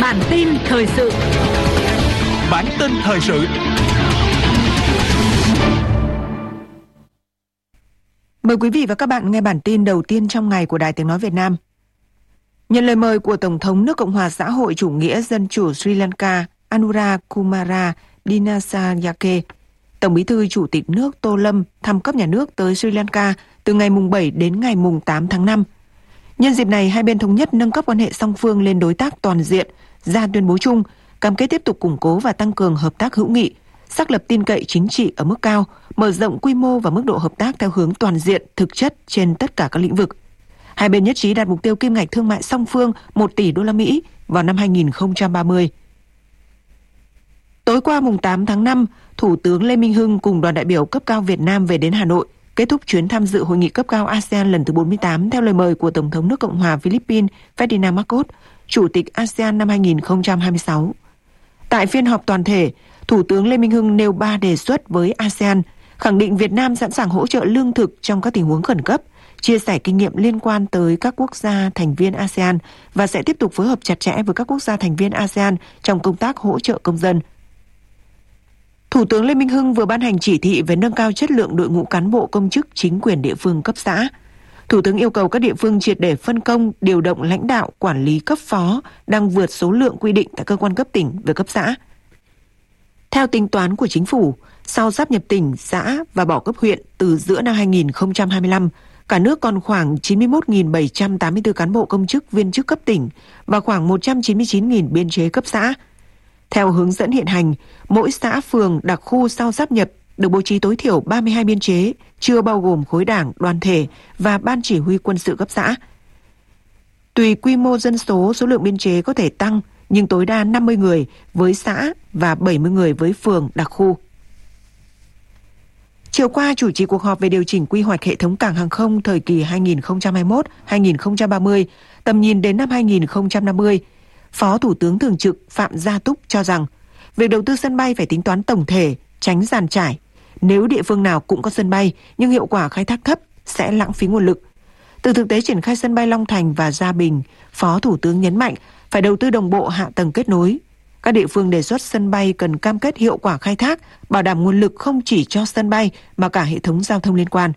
Bản tin thời sự. Bản tin thời sự. Mời quý vị và các bạn nghe bản tin đầu tiên trong ngày của Đài Tiếng Nói Việt Nam. Nhận lời mời của Tổng thống nước Cộng hòa Xã hội Chủ nghĩa Dân chủ Sri Lanka Anura Kumara Dinasayake, Tổng bí thư Chủ tịch nước Tô Lâm thăm cấp nhà nước tới Sri Lanka từ ngày 7 đến ngày 8 tháng 5. Nhân dịp này, hai bên thống nhất nâng cấp quan hệ song phương lên đối tác toàn diện, ra tuyên bố chung, cam kết tiếp tục củng cố và tăng cường hợp tác hữu nghị, xác lập tin cậy chính trị ở mức cao, mở rộng quy mô và mức độ hợp tác theo hướng toàn diện, thực chất trên tất cả các lĩnh vực. Hai bên nhất trí đạt mục tiêu kim ngạch thương mại song phương 1 tỷ đô la Mỹ vào năm 2030. Tối qua 8 tháng 5, Thủ tướng Lê Minh Hưng cùng đoàn đại biểu cấp cao Việt Nam về đến Hà Nội, kết thúc chuyến tham dự hội nghị cấp cao ASEAN lần thứ 48 theo lời mời của Tổng thống nước Cộng hòa Philippines Ferdinand Marcos, Chủ tịch ASEAN năm 2026. Tại phiên họp toàn thể, Thủ tướng Lê Minh Hưng nêu 3 đề xuất với ASEAN, khẳng định Việt Nam sẵn sàng hỗ trợ lương thực trong các tình huống khẩn cấp, chia sẻ kinh nghiệm liên quan tới các quốc gia thành viên ASEAN và sẽ tiếp tục phối hợp chặt chẽ với các quốc gia thành viên ASEAN trong công tác hỗ trợ công dân. Thủ tướng Lê Minh Hưng vừa ban hành chỉ thị về nâng cao chất lượng đội ngũ cán bộ công chức chính quyền địa phương cấp xã. Thủ tướng yêu cầu các địa phương triệt để phân công, điều động lãnh đạo, quản lý cấp phó đang vượt số lượng quy định tại cơ quan cấp tỉnh về cấp xã. Theo tính toán của chính phủ, sau sáp nhập tỉnh, xã và bỏ cấp huyện từ giữa năm 2025, cả nước còn khoảng 91.784 cán bộ công chức viên chức cấp tỉnh và khoảng 199.000 biên chế cấp xã. Theo hướng dẫn hiện hành, mỗi xã phường đặc khu sau sáp nhập được bố trí tối thiểu 32 biên chế, chưa bao gồm khối đảng, đoàn thể và ban chỉ huy quân sự cấp xã. Tùy quy mô dân số, số lượng biên chế có thể tăng, nhưng tối đa 50 người với xã và 70 người với phường đặc khu. Chiều qua, chủ trì cuộc họp về điều chỉnh quy hoạch hệ thống cảng hàng không thời kỳ 2021-2030, tầm nhìn đến năm 2050, Phó Thủ tướng Thường trực Phạm Gia Túc cho rằng, việc đầu tư sân bay phải tính toán tổng thể, tránh dàn trải. Nếu địa phương nào cũng có sân bay nhưng hiệu quả khai thác thấp sẽ lãng phí nguồn lực. Từ thực tế triển khai sân bay Long Thành và Gia Bình, Phó Thủ tướng nhấn mạnh phải đầu tư đồng bộ hạ tầng kết nối. Các địa phương đề xuất sân bay cần cam kết hiệu quả khai thác, bảo đảm nguồn lực không chỉ cho sân bay mà cả hệ thống giao thông liên quan.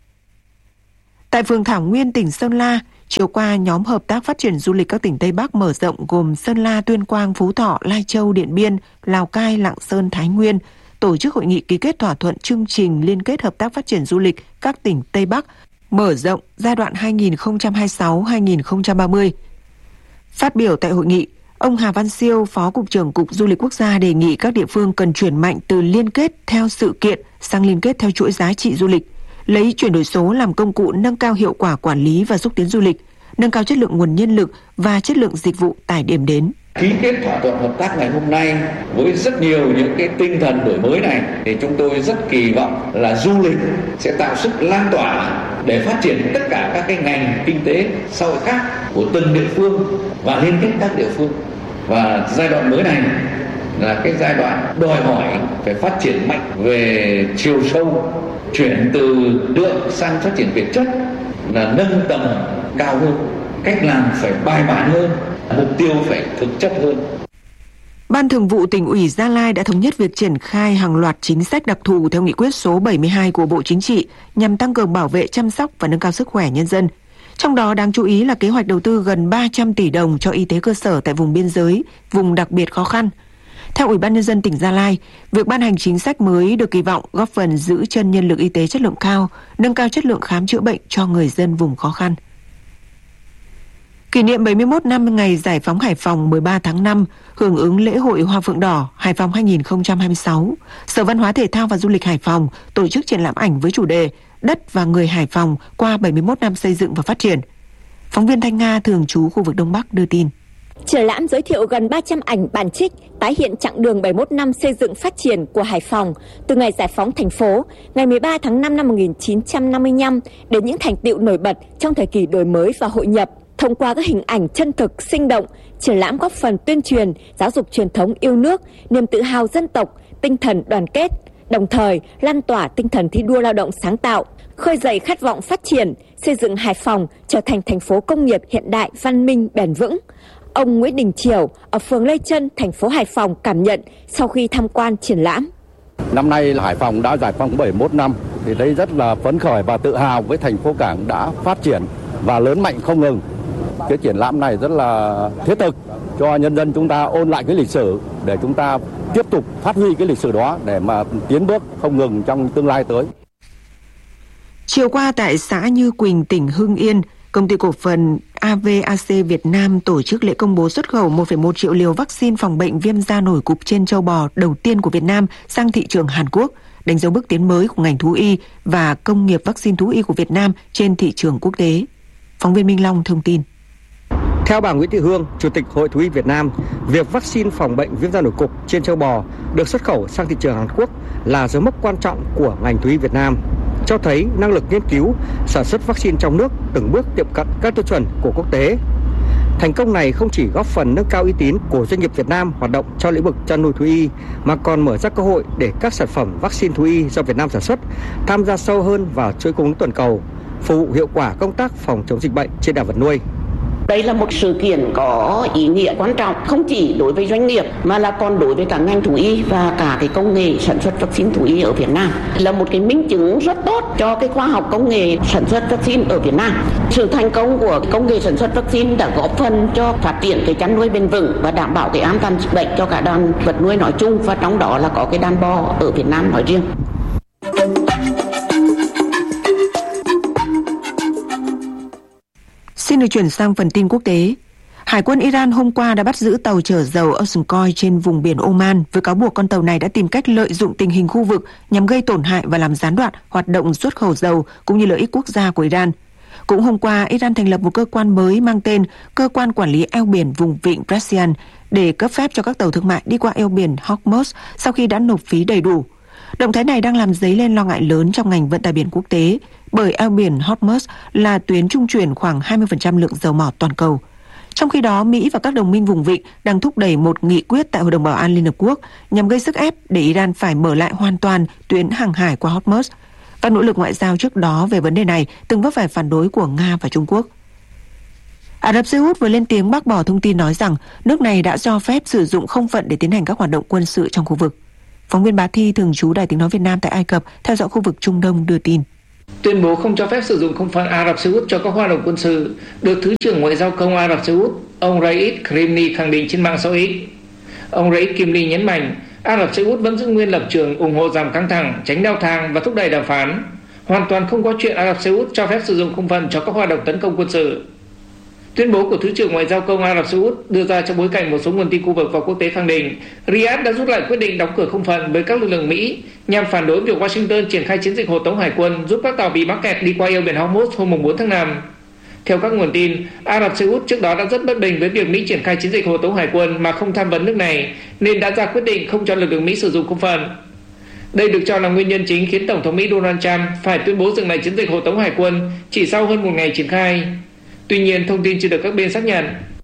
Tại phường Thảo Nguyên, tỉnh Sơn La, chiều qua, nhóm hợp tác phát triển du lịch các tỉnh Tây Bắc mở rộng gồm Sơn La, Tuyên Quang, Phú Thọ, Lai Châu, Điện Biên, Lào Cai, Lạng Sơn, Thái Nguyên tổ chức hội nghị ký kết thỏa thuận chương trình liên kết hợp tác phát triển du lịch các tỉnh Tây Bắc mở rộng giai đoạn 2026-2030. Phát biểu tại hội nghị, ông Hà Văn Siêu, Phó Cục trưởng Cục Du lịch Quốc gia đề nghị các địa phương cần chuyển mạnh từ liên kết theo sự kiện sang liên kết theo chuỗi giá trị du lịch, lấy chuyển đổi số làm công cụ nâng cao hiệu quả quản lý và xúc tiến du lịch, nâng cao chất lượng nguồn nhân lực và chất lượng dịch vụ tại điểm đến. Ký kết thỏa thuận hợp tác ngày hôm nay với rất nhiều những cái tinh thần đổi mới này thì chúng tôi rất kỳ vọng là du lịch sẽ tạo sức lan tỏa để phát triển tất cả các cái ngành kinh tế xã hội khác của từng địa phương và liên kết các địa phương. Và giai đoạn mới này là cái giai đoạn đòi hỏi phải phát triển mạnh về chiều sâu, chuyển từ lượng sang phát triển về chất, là nâng tầm cao hơn, cách làm phải bài bản hơn, mục tiêu phải thực chất hơn. Ban Thường vụ Tỉnh ủy Gia Lai đã thống nhất việc triển khai hàng loạt chính sách đặc thù theo nghị quyết số 72 của Bộ Chính trị nhằm tăng cường bảo vệ, chăm sóc và nâng cao sức khỏe nhân dân. Trong đó đáng chú ý là kế hoạch đầu tư gần 300 tỷ đồng cho y tế cơ sở tại vùng biên giới, vùng đặc biệt khó khăn. Theo Ủy ban Nhân dân tỉnh Gia Lai, việc ban hành chính sách mới được kỳ vọng góp phần giữ chân nhân lực y tế chất lượng cao, nâng cao chất lượng khám chữa bệnh cho người dân vùng khó khăn. Kỷ niệm 71 năm ngày giải phóng Hải Phòng 13 tháng 5, hưởng ứng lễ hội Hoa Phượng Đỏ Hải Phòng 2026, Sở Văn hóa Thể thao và Du lịch Hải Phòng tổ chức triển lãm ảnh với chủ đề Đất và người Hải Phòng qua 71 năm xây dựng và phát triển. Phóng viên Thanh Nga thường trú khu vực Đông Bắc đưa tin. Triển lãm giới thiệu gần 300 ảnh bản trích tái hiện chặng đường 71 năm xây dựng phát triển của Hải Phòng từ ngày giải phóng thành phố ngày 13 tháng 5 năm 1955 đến những thành tựu nổi bật trong thời kỳ đổi mới và hội nhập. Thông qua các hình ảnh chân thực, sinh động, triển lãm góp phần tuyên truyền, giáo dục truyền thống yêu nước, niềm tự hào dân tộc, tinh thần đoàn kết, đồng thời lan tỏa tinh thần thi đua lao động sáng tạo, khơi dậy khát vọng phát triển, xây dựng Hải Phòng trở thành thành phố công nghiệp hiện đại, văn minh, bền vững. Ông Nguyễn Đình Triều ở phường Lê Chân, thành phố Hải Phòng cảm nhận sau khi tham quan triển lãm. Năm nay Hải Phòng đã giải phóng 71 năm, thì đây rất là phấn khởi và tự hào với thành phố cảng đã phát triển và lớn mạnh không ngừng. Cái triển lãm này rất là thiết thực cho nhân dân chúng ta ôn lại cái lịch sử để chúng ta tiếp tục phát huy cái lịch sử đó để mà tiến bước không ngừng trong tương lai tới. Chiều qua tại xã Như Quỳnh, tỉnh Hưng Yên, Công ty cổ phần AVAC Việt Nam tổ chức lễ công bố xuất khẩu 1,1 triệu liều vaccine phòng bệnh viêm da nổi cục trên trâu bò đầu tiên của Việt Nam sang thị trường Hàn Quốc, đánh dấu bước tiến mới của ngành thú y và công nghiệp vaccine thú y của Việt Nam trên thị trường quốc tế. Phóng viên Minh Long thông tin. Theo bà Nguyễn Thị Hương, Chủ tịch Hội Thú y Việt Nam, việc vaccine phòng bệnh viêm da nổi cục trên trâu bò được xuất khẩu sang thị trường Hàn Quốc là dấu mốc quan trọng của ngành thú y Việt Nam, cho thấy năng lực nghiên cứu, sản xuất vaccine trong nước từng bước tiệm cận các tiêu chuẩn của quốc tế. Thành công này không chỉ góp phần nâng cao uy tín của doanh nghiệp Việt Nam hoạt động trong lĩnh vực chăn nuôi thú y, mà còn mở ra cơ hội để các sản phẩm vaccine thú y do Việt Nam sản xuất tham gia sâu hơn vào chuỗi cung ứng toàn cầu, phục vụ hiệu quả công tác phòng chống dịch bệnh trên đàn vật nuôi. Đây là một sự kiện có ý nghĩa quan trọng không chỉ đối với doanh nghiệp mà là còn đối với cả ngành thú y và cả cái công nghệ sản xuất vaccine thú y ở Việt Nam. Là một cái minh chứng rất tốt cho cái khoa học công nghệ sản xuất vaccine ở Việt Nam. Sự thành công của công nghệ sản xuất vaccine đã góp phần cho phát triển cái chăn nuôi bền vững và đảm bảo cái an toàn dịch bệnh cho cả đàn vật nuôi nói chung, và trong đó là có cái đàn bò ở Việt Nam nói riêng. Xin được chuyển sang phần tin quốc tế. Hải quân Iran hôm qua đã bắt giữ tàu chở dầu Ocean Coin trên vùng biển Oman với cáo buộc con tàu này đã tìm cách lợi dụng tình hình khu vực nhằm gây tổn hại và làm gián đoạn hoạt động xuất khẩu dầu cũng như lợi ích quốc gia của Iran. Cũng hôm qua, Iran thành lập một cơ quan mới mang tên Cơ quan Quản lý eo biển vùng vịnh Persian để cấp phép cho các tàu thương mại đi qua eo biển Hormuz sau khi đã nộp phí đầy đủ. Động thái này đang làm dấy lên lo ngại lớn trong ngành vận tải biển quốc tế, bởi eo biển Hormuz là tuyến trung chuyển khoảng 20% lượng dầu mỏ toàn cầu. Trong khi đó, Mỹ và các đồng minh vùng vịnh đang thúc đẩy một nghị quyết tại Hội đồng Bảo an Liên Hợp Quốc nhằm gây sức ép để Iran phải mở lại hoàn toàn tuyến hàng hải qua Hormuz. Các nỗ lực ngoại giao trước đó về vấn đề này từng vấp phải phản đối của Nga và Trung Quốc. Ả Rập Xê Út vừa lên tiếng bác bỏ thông tin nói rằng nước này đã cho phép sử dụng không phận để tiến hành các hoạt động quân sự trong khu vực. Phóng viên Bá Thi thường trú Đài Tiếng nói Việt Nam tại Ai Cập theo dõi khu vực Trung Đông đưa tin. Tuyên bố không cho phép sử dụng không phận Ả Rập Xê Út cho các hoạt động quân sự được Thứ trưởng Ngoại giao Công Ả Rập Xê Út, ông Raid Khrimni khẳng định trên mạng xã hội. Ông Raid Khrimni nhấn mạnh Ả Rập Xê Út vẫn giữ nguyên lập trường ủng hộ giảm căng thẳng, tránh leo thang và thúc đẩy đàm phán. Hoàn toàn không có chuyện Ả Rập Xê Út cho phép sử dụng không phận cho các hoạt động tấn công quân sự. Tuyên bố của Thứ trưởng Ngoại giao Công Ả Rập Xê Út đưa ra trong bối cảnh một số nguồn tin khu vực và quốc tế khẳng định Riyadh đã rút lại quyết định đóng cửa không phận với các lực lượng Mỹ nhằm phản đối việc Washington triển khai chiến dịch hộ tống hải quân giúp các tàu bị mắc kẹt đi qua eo biển Hormuz hôm 4 tháng 5. Theo các nguồn tin, Ả Rập Xê Út trước đó đã rất bất bình với việc Mỹ triển khai chiến dịch hộ tống hải quân mà không tham vấn nước này, nên đã ra quyết định không cho lực lượng Mỹ sử dụng không phận. Đây được cho là nguyên nhân chính khiến Tổng thống Mỹ Donald Trump phải tuyên bố dừng lại chiến dịch hộ tống hải quân chỉ sau hơn một ngày triển khai. Tuy nhiên, thông tin chưa được các bên xác nhận.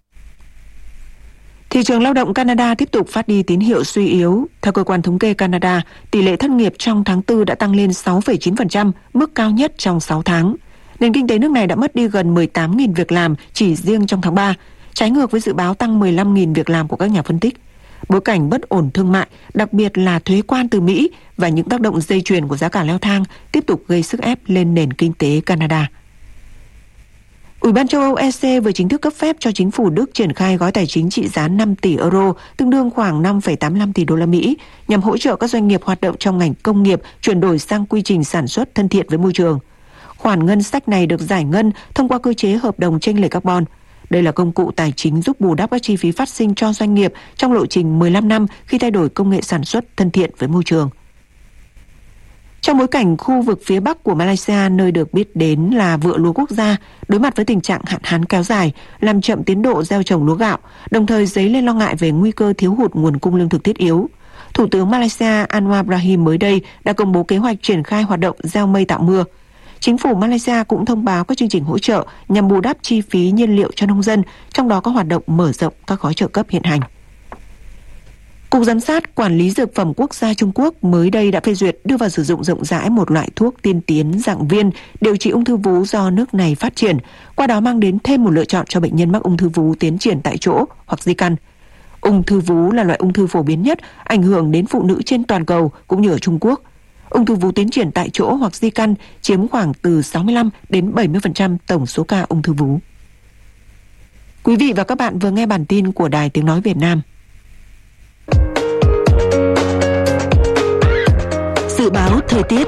Thị trường lao động Canada tiếp tục phát đi tín hiệu suy yếu. Theo cơ quan thống kê Canada, tỷ lệ thất nghiệp trong tháng 4 đã tăng lên 6,9%, mức cao nhất trong 6 tháng. Nền kinh tế nước này đã mất đi gần 18.000 việc làm chỉ riêng trong tháng 3, trái ngược với dự báo tăng 15.000 việc làm của các nhà phân tích. Bối cảnh bất ổn thương mại, đặc biệt là thuế quan từ Mỹ và những tác động dây chuyền của giá cả leo thang tiếp tục gây sức ép lên nền kinh tế Canada. Ủy ban châu Âu EC vừa chính thức cấp phép cho chính phủ Đức triển khai gói tài chính trị giá 5 tỷ euro, tương đương khoảng 5,85 tỷ đô la Mỹ, nhằm hỗ trợ các doanh nghiệp hoạt động trong ngành công nghiệp chuyển đổi sang quy trình sản xuất thân thiện với môi trường. Khoản ngân sách này được giải ngân thông qua cơ chế hợp đồng chênh lệch carbon. Đây là công cụ tài chính giúp bù đắp các chi phí phát sinh cho doanh nghiệp trong lộ trình 15 năm khi thay đổi công nghệ sản xuất thân thiện với môi trường. Trong bối cảnh khu vực phía Bắc của Malaysia, nơi được biết đến là vựa lúa quốc gia, đối mặt với tình trạng hạn hán kéo dài, làm chậm tiến độ gieo trồng lúa gạo, đồng thời dấy lên lo ngại về nguy cơ thiếu hụt nguồn cung lương thực thiết yếu. Thủ tướng Malaysia Anwar Ibrahim mới đây đã công bố kế hoạch triển khai hoạt động gieo mây tạo mưa. Chính phủ Malaysia cũng thông báo các chương trình hỗ trợ nhằm bù đắp chi phí nhiên liệu cho nông dân, trong đó có hoạt động mở rộng các gói trợ cấp hiện hành. Cục Giám sát Quản lý Dược phẩm Quốc gia Trung Quốc mới đây đã phê duyệt đưa vào sử dụng rộng rãi một loại thuốc tiên tiến dạng viên điều trị ung thư vú do nước này phát triển, qua đó mang đến thêm một lựa chọn cho bệnh nhân mắc ung thư vú tiến triển tại chỗ hoặc di căn. Ung thư vú là loại ung thư phổ biến nhất, ảnh hưởng đến phụ nữ trên toàn cầu cũng như ở Trung Quốc. Ung thư vú tiến triển tại chỗ hoặc di căn chiếm khoảng từ 65 đến 70% tổng số ca ung thư vú. Quý vị và các bạn vừa nghe bản tin của Đài Tiếng Nói Việt Nam. Dự báo thời tiết.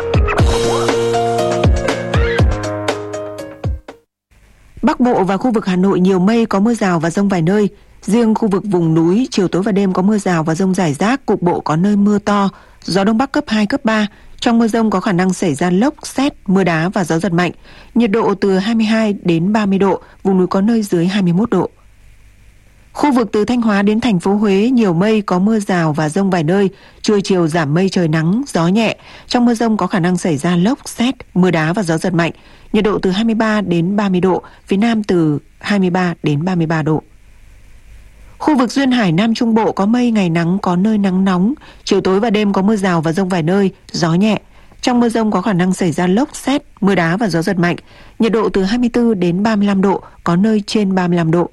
Bắc Bộ và khu vực Hà Nội nhiều mây, có mưa rào và dông vài nơi. Riêng khu vực vùng núi, chiều tối và đêm có mưa rào và dông rải rác, cục bộ có nơi mưa to, gió Đông Bắc cấp 2, cấp 3. Trong mưa dông có khả năng xảy ra lốc, sét, mưa đá và gió giật mạnh. Nhiệt độ từ 22 đến 30 độ, vùng núi có nơi dưới 21 độ. Khu vực từ Thanh Hóa đến thành phố Huế nhiều mây, có mưa rào và dông vài nơi, trưa chiều giảm mây trời nắng, gió nhẹ. Trong mưa dông có khả năng xảy ra lốc, sét, mưa đá và gió giật mạnh. Nhiệt độ từ 23 đến 30 độ, phía Nam từ 23 đến 33 độ. Khu vực duyên hải Nam Trung Bộ có mây, ngày nắng, có nơi nắng nóng, chiều tối và đêm có mưa rào và dông vài nơi, gió nhẹ. Trong mưa dông có khả năng xảy ra lốc, sét, mưa đá và gió giật mạnh. Nhiệt độ từ 24 đến 35 độ, có nơi trên 35 độ.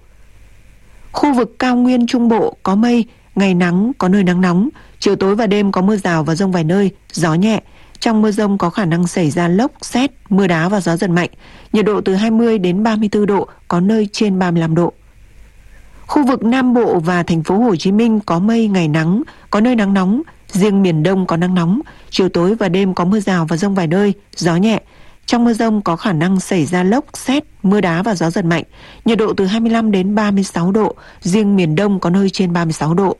Khu vực cao nguyên Trung Bộ có mây, ngày nắng, có nơi nắng nóng, chiều tối và đêm có mưa rào và dông vài nơi, gió nhẹ. Trong mưa dông có khả năng xảy ra lốc, sét, mưa đá và gió giật mạnh. Nhiệt độ từ 20 đến 34 độ, có nơi trên 35 độ. Khu vực Nam Bộ và thành phố Hồ Chí Minh có mây, ngày nắng, có nơi nắng nóng, riêng miền Đông có nắng nóng, chiều tối và đêm có mưa rào và dông vài nơi, gió nhẹ. Trong mưa dông có khả năng xảy ra lốc, sét, mưa đá và gió giật mạnh. Nhiệt độ từ 25 đến 36 độ, riêng miền Đông có nơi trên 36 độ.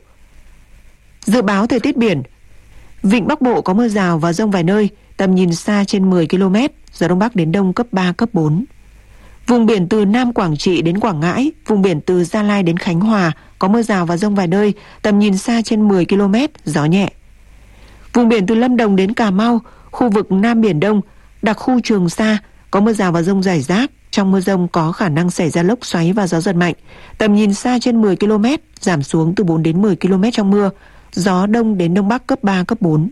Dự báo thời tiết biển. Vịnh Bắc Bộ có mưa rào và dông vài nơi, tầm nhìn xa trên 10 km, gió Đông Bắc đến Đông cấp 3, cấp 4. Vùng biển từ Nam Quảng Trị đến Quảng Ngãi, vùng biển từ Gia Lai đến Khánh Hòa có mưa rào và dông vài nơi, tầm nhìn xa trên 10 km, gió nhẹ. Vùng biển từ Lâm Đồng đến Cà Mau, khu vực Nam Biển Đông, đặc khu Trường Sa có mưa rào và dông rải rác. Trong mưa dông có khả năng xảy ra lốc xoáy và gió giật mạnh. Tầm nhìn xa trên 10 km, giảm xuống từ 4 đến 10 km trong mưa. Gió Đông đến Đông Bắc cấp 3, cấp 4.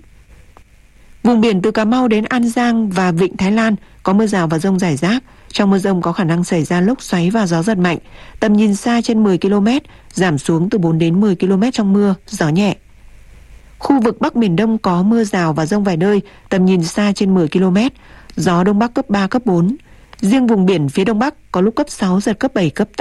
Vùng biển từ Cà Mau đến An Giang và Vịnh Thái Lan có mưa rào và dông rải rác. Trong mưa dông có khả năng xảy ra lốc xoáy và gió giật mạnh. Tầm nhìn xa trên 10 km, giảm xuống từ 4 đến 10 km trong mưa, gió nhẹ. Khu vực Bắc Biển Đông có mưa rào và dông vài nơi, tầm nhìn xa trên 10 km, gió Đông Bắc cấp 3, cấp 4. Riêng vùng biển phía Đông Bắc có lúc cấp 6, giật cấp 7, cấp 8.